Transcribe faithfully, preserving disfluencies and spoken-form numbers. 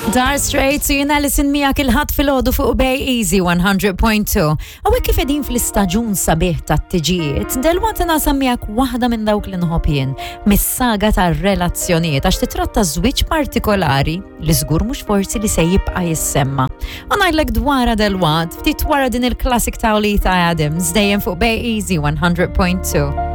Dar Straits u jena listen mija kilħat fil-ħodu fuq Bay Easy one hundred point two. Għawek kif edin fl-istaġun sabiħ ta' t-tiġijiet, del-waqt nasa mijak wahda minn dawk li nħobjien, mis-saga ta' relazzjonijiet, għax titratta żwieġ partikolari li żgur mhux forsi li se jibqa' jissemma. U ngħidlek dwara del-waqt, ftit wara din il-klassik ta' Olita Adams, dejjem fuq Bay Easy one hundred point two.